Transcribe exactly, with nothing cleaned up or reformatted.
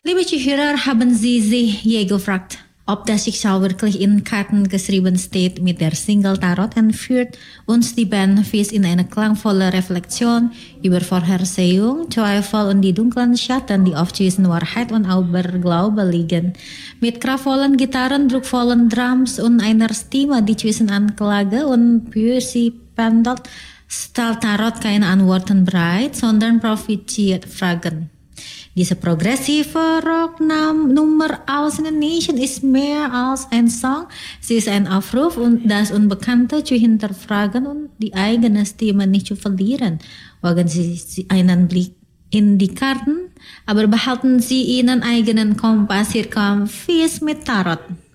Liebe Zuhörer, haben Sie sich je gefragt, ob das Schicksal wirklich in Karten geschrieben steht mit der Single Tarot, und führt uns die Band Fish in eine klangvolle Reflexion über Vorhersehung, Zweifel und die dunklen Schatten, die oft zwischen Wahrheit und Aberglaube liegen. Mit kraftvollen Gitarren, druckvollen Drums und einer Stimme, die zwischen Anklage und Poesie pendelt, stellt Tarot keine Antworten bereit, sondern profitiert Fragen. Diese progressive Rocknummer aus Indonesian ist mehr als ein Song. Sie ist ein Aufruf, und das Unbekannte zu hinterfragen und die eigene Stimme nicht zu verlieren. Wagen Sie einen Blick in die Karten, aber behalten Sie Ihren eigenen Kompass. Hier kommt Fish mit Tarot.